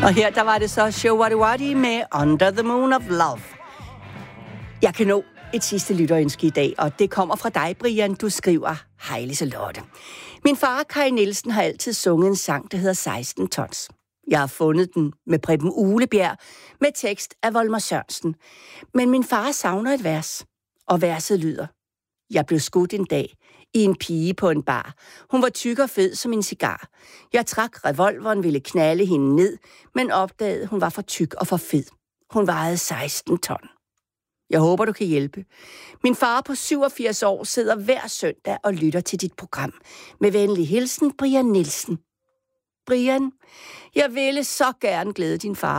Og her der var det så Shawty med Under the Moon of Love. Jeg kan nå et sidste lytterønske i dag, og det kommer fra dig, Brian. Du skriver, hej Liselotte. Min far, Kai Nielsen, har altid sunget en sang, der hedder 16 tons. Jeg har fundet den med Preben Uglebjerg, med tekst af Volmer Sørensen. Men min far savner et vers, og verset lyder: Jeg blev skudt en dag i en pige på en bar. Hun var tyk og fed som en cigar. Jeg trak revolveren, ville knalde hende ned, men opdagede, hun var for tyk og for fed. Hun vejede 16 ton. Jeg håber, du kan hjælpe. Min far på 87 år sidder hver søndag og lytter til dit program. Med venlig hilsen, Brian Nielsen. Brian, jeg ville så gerne glæde din far.